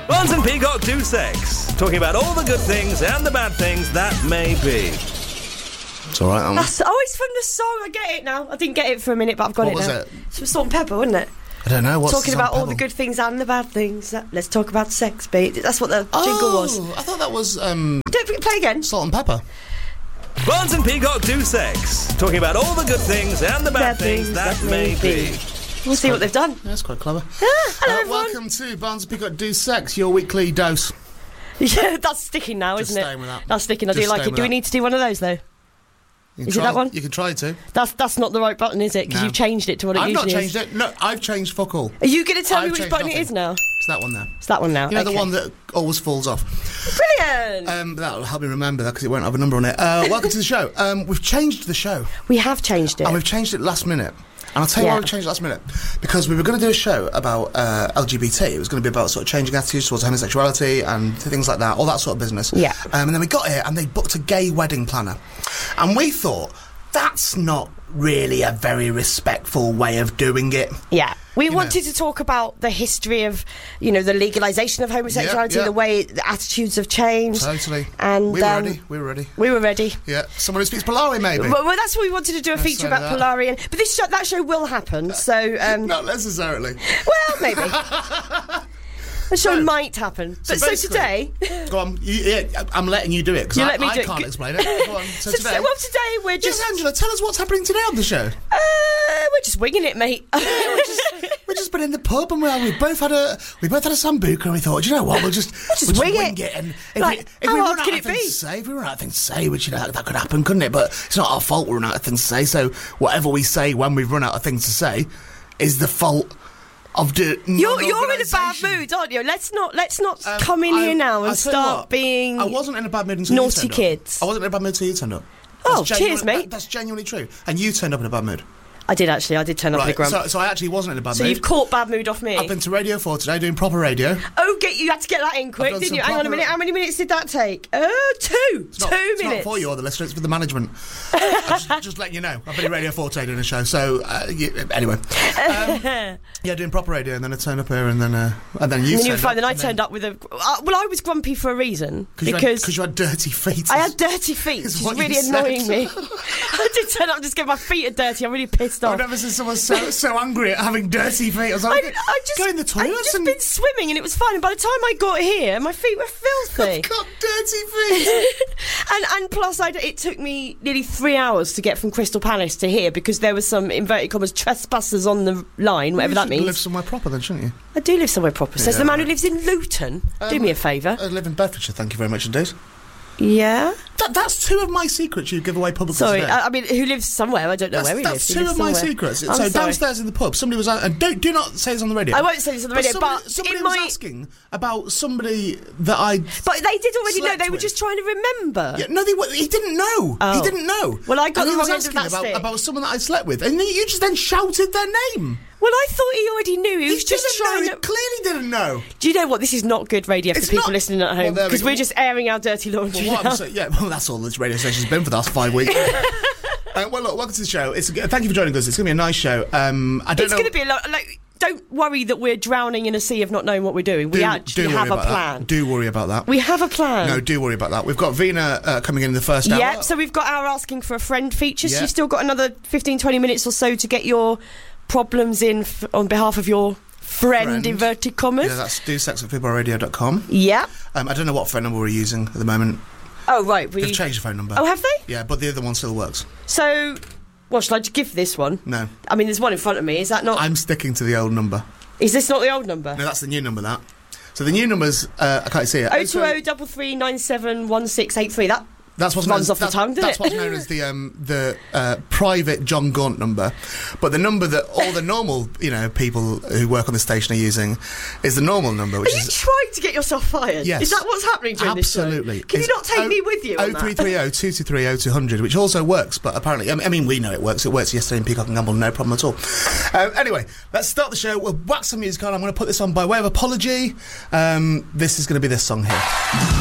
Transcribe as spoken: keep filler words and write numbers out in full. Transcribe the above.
Barnes and Peacock Do Sex, talking about all the good things and the bad things that may be. It's all right, aren't we? That's, oh, it's from the song. I get it now. I didn't get it for a minute, but I've got What it was now. it? It's from Salt and Pepper, wasn't it? I don't know. What's Talking about all the Pebble? good things and the bad things. That- Let's talk about sex, babe. That's what the jingle oh, was. I thought that was um, Don't forget, play again. Salt and Pepper. Barnes and Peacock Do Sex, talking about all the good things and the bad, Bad things, things that, that may may be. be. We'll see what they've done. Yeah, that's quite clever. Ah, hello, Uh, everyone. welcome to Barnes and Peacock Do Sex, your weekly dose. Yeah, that's sticking now, Just isn't it? staying with that. That's sticking. I Just do like staying it. with Do we that. need to do one of those, though? You can Is it try, that one? You can try to. That's that's not the right button, is it? Because No. you've changed it to what it I've not usually changed is. it. No, I've changed fuck all. Are you going to tell I've me which changed button nothing. it is now? It's that one there. It's that one now. You know, okay. the one that always falls off. Brilliant! Um, that'll help me remember that because it won't have a number on it. Uh, welcome to the show. Um, we've changed the show. we have changed it. And we've changed it last minute. And I'll tell you Yeah. why we've changed it last minute. Because we were going to do a show about uh, L G B T. It was going to be about sort of changing attitudes towards homosexuality and things like that, all that sort of business. Yeah. Um, and then we got here and they booked a gay wedding planner. And we thought, that's not really a very respectful way of doing it. Yeah. We You wanted know. to talk about the history of, you know, the legalisation of homosexuality, Yeah, yeah. the way the attitudes have changed. Totally. And we were um, ready. We were ready. We were ready. Yeah. Someone who speaks Polari, maybe. Well, well, that's what we wanted to do a Let's feature say about that. Polari, and but this show, that show will happen. So, um, Not necessarily. well, maybe the show So- might happen. But so, basically- today, Go on. You, yeah, I'm letting you do it because You I, let me I do it. can't G- explain it. Go on. So, so today, well, today we're yes, just Angela, tell us what's happening today on the show. uh, we're just winging it, mate. We've just been in the pub and we we both had a we both had a sambuca and we thought, "Do you know what, we'll just just we'll wing it. And if Like, we, if how we hard run out can of it things be? to say, if we run out of things to say, which you know that could happen, couldn't it? But it's not our fault we run out of things to say. So whatever we say when we've run out of things to say is the fault of the You're you're in a bad non-organisation. mood, aren't you? Let's not let's not Um, come in I- here now I'll and tell you start what, being. I wasn't in a bad mood until naughty you turned up. kids. I wasn't in a bad mood until you turned up. Oh, That's cheers, genuine- mate. that- that's genuinely true. And you turned up in a bad mood. I did actually. I did turn up in a Right. grump. So, so I actually wasn't in a bad So mood. you've caught bad mood off me. I've been to Radio four today doing proper radio. Oh, get you had to get that in quick, done didn't some you? Hang on a proper- minute. How many minutes did that take? Uh, two. It's not, two it's minutes. not for you or the listener, it's for the management. I'm just, just letting you know. I've been at Radio four today doing a show, so uh, you, anyway. Um, yeah, doing proper radio, and then I turn up here, and then uh, and then you And then you turned were fine. up, Then I and turned up with a. Uh, well, I was grumpy for a reason Cause you had- because Cause you had dirty feet. I had dirty feet, which is is what really you said. annoying me. I did turn up and just get my feet are dirty. I'm really pissed off. I've never seen someone so, so angry at having dirty feet. I was I, like, I just go in the I'd toilets just and been swimming and it was fine. And by the time I got here, my feet were filthy. got dirty feet. and and plus, I'd, it took me nearly three hours to get from Crystal Palace to here because there was some inverted commas trespassers on the line, whatever you that should means. live somewhere proper then, shouldn't you? I do live somewhere proper. Says Yeah, the man right. who lives in Luton. do Um, me a favour. I live in Bedfordshire, thank you very much indeed. Yeah. That, that's two of my secrets you give away publicly Sorry, today. I, I mean, who lives somewhere? I don't know That's, where he that's lives. He two lives of my somewhere. secrets. I'm so sorry. downstairs in the pub, somebody was, and don't do not say this on the radio. I won't say this on the radio, somebody, but somebody in was my- asking about somebody that I. But they did already know. slept They were with. just trying to remember. Yeah, no, they, wa- he didn't know. Oh. He didn't know. Well, I got and the he was wrong end of asking that about, stick. about someone that I slept with, and you just then shouted their name. Well, I thought he already knew. He He was just didn't know. trying He to. clearly didn't know. Do you know what? This is not good radio for It's people not- listening at Well, home there we because go. we're just airing our dirty laundry Well, what now. I'm saying, yeah, well, that's all this radio station's been for the last five weeks. uh, well, look, welcome to the show. It's a, thank you for joining us. It's going to be a nice show. Um, I don't It's know. going to be a lot. Like, don't worry that we're drowning in a sea of not knowing what we're doing. We do, actually do worry have a about plan. That. Do worry about that. We have a plan. No, do worry about that. We've got Vina uh, coming in in the first hour. Yep, so we've got our asking for a friend feature. So Yeah. you've still got another fifteen, twenty minutes or so to get your problems in f- on behalf of your friend, Friend. inverted commas. Yeah, that's do sex at people radio dot com. Yeah. Um, I don't know what phone number we're using at the moment. Oh, right. We... They've changed the phone number. Oh, have they? Yeah, but the other one still works. So, well, shall I just give this one? No. I mean, there's one in front of me. Is that not... I'm sticking to the old number. Is this not the old number? No, that's the new number, that. So the new number's, uh, I can't see it. oh two oh, three three nine seven one six eight three. That That's what's runs known, off the that's, tongue, doesn't that's it? what's known as the um, the uh, private John Gaunt number, but the number that all the normal, you know, people who work on the station are using is the normal number, which Are you is trying to get yourself fired? Yes. Is that what's happening during absolutely. this show? Can It's you not take oh- me with you on oh three three oh, two two three oh, two hundred, which also works, but apparently, I mean, I mean, we know it works. It works yesterday in Peacock and Gamble, no problem at all. Um, anyway, let's start the show. We'll whack some music on. I'm going to put this on by way of apology. Um, this is going to be this song here.